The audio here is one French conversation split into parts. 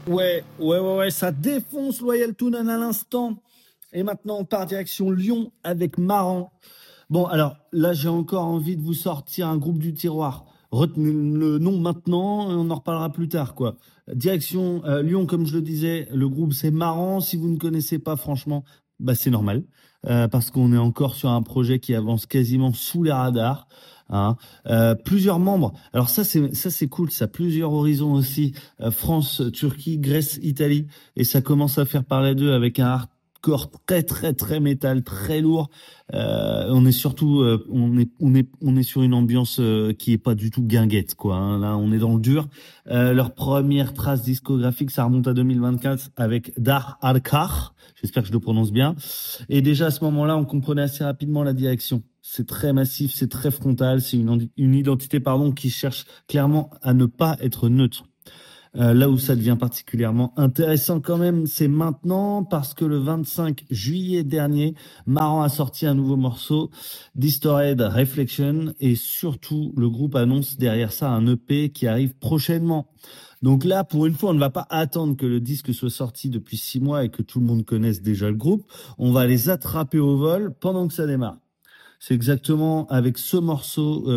Ouais, ça défonce Loyal Tune à l'instant. Et maintenant, on part direction Lyon avec Maran. Bon, alors là, j'ai encore envie de vous sortir un groupe du tiroir. Retenez le nom maintenant, et on en reparlera plus tard, quoi. Direction Lyon, comme je le disais, le groupe c'est Maran. Si vous ne connaissez pas, franchement, bah c'est normal, parce qu'on est encore sur un projet qui avance quasiment sous les radars. Hein. Plusieurs membres. Alors ça c'est cool, ça plusieurs horizons aussi. France, Turquie, Grèce, Italie, et ça commence à faire parler d'eux avec un hardcore très très très métal, très lourd. On est surtout, on est sur une ambiance qui est pas du tout guinguette, quoi. Hein. Là, on est dans le dur. Leur première trace discographique, ça remonte à 2024 avec Dar Arkar. J'espère que je le prononce bien. Et déjà à ce moment-là, on comprenait assez rapidement la direction. C'est très massif, c'est très frontal, c'est une identité qui cherche clairement à ne pas être neutre. Là où ça devient particulièrement intéressant quand même, c'est maintenant parce que le 25 juillet dernier, Maran a sorti un nouveau morceau, Distorted Reflection, et surtout le groupe annonce derrière ça un EP qui arrive prochainement. Donc là, pour une fois, on ne va pas attendre que le disque soit sorti depuis 6 mois et que tout le monde connaisse déjà le groupe. On va les attraper au vol pendant que ça démarre. C'est exactement avec ce morceau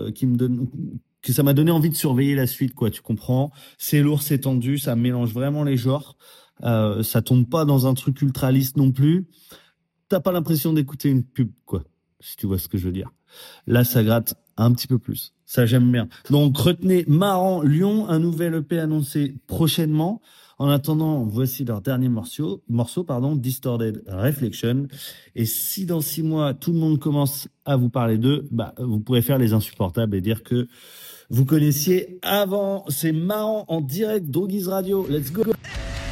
que ça m'a donné envie de surveiller la suite, quoi. Tu comprends? C'est lourd, c'est tendu, ça mélange vraiment les genres. Ça tombe pas dans un truc ultra lisse non plus. T'as pas l'impression d'écouter une pub, quoi. Si tu vois ce que je veux dire. Là, ça gratte un petit peu plus. Ça, j'aime bien. Donc, retenez Maran Lyon, un nouvel EP annoncé prochainement. En attendant, voici leur dernier morceau, Distorted Reflection. Et si dans 6 mois, tout le monde commence à vous parler d'eux, vous pourrez faire les insupportables et dire que vous connaissiez avant. C'est Maran en direct d'Ogiz Radio. Let's go!